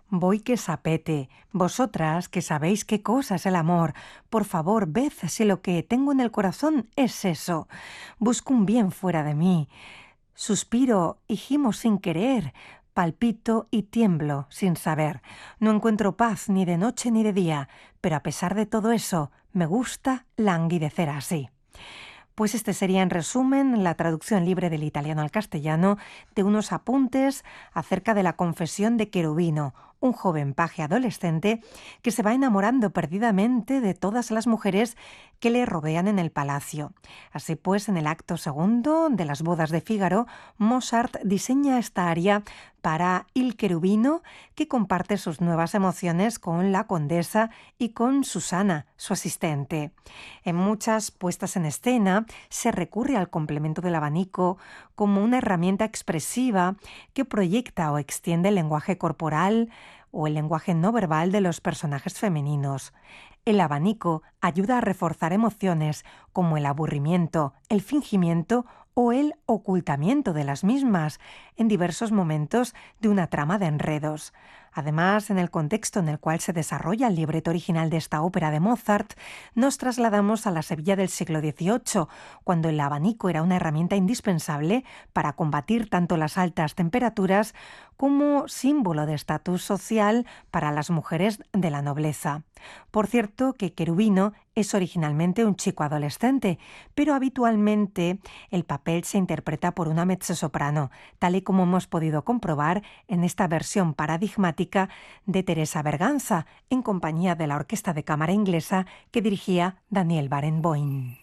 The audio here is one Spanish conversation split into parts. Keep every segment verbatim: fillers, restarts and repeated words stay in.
Voy que sapete, vosotras que sabéis qué cosa es el amor, por favor, ved si lo que tengo en el corazón es eso. Busco un bien fuera de mí. Suspiro y gimo sin querer, palpito y tiemblo sin saber. No encuentro paz ni de noche ni de día, pero a pesar de todo eso, me gusta languidecer así. Pues este sería, en resumen, la traducción libre del italiano al castellano de unos apuntes acerca de la confesión de Cherubino, un joven paje adolescente que se va enamorando perdidamente de todas las mujeres que le rodean en el palacio. Así pues, en el acto segundo de las bodas de Fígaro, Mozart diseña esta aria para Il Cherubino, que comparte sus nuevas emociones con la condesa y con Susana, su asistente. En muchas puestas en escena se recurre al complemento del abanico como una herramienta expresiva que proyecta o extiende el lenguaje corporal o el lenguaje no verbal de los personajes femeninos. El abanico ayuda a reforzar emociones como el aburrimiento, el fingimiento o el ocultamiento de las mismas en diversos momentos de una trama de enredos. Además, en el contexto en el cual se desarrolla el libreto original de esta ópera de Mozart, nos trasladamos a la Sevilla del siglo dieciocho, cuando el abanico era una herramienta indispensable para combatir tanto las altas temperaturas como símbolo de estatus social para las mujeres de la nobleza. Por cierto, que Cherubino es originalmente un chico adolescente, pero habitualmente el papel se interpreta por una mezzosoprano, tal y como hemos podido comprobar en esta versión paradigmática de Teresa Berganza, en compañía de la Orquesta de Cámara Inglesa que dirigía Daniel Barenboim.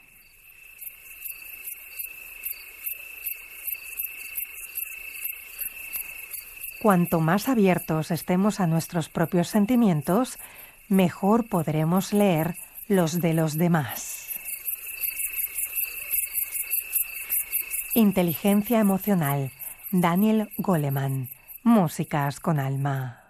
Cuanto más abiertos estemos a nuestros propios sentimientos, mejor podremos leer los de los demás. Inteligencia emocional, Daniel Goleman. Músicas con alma.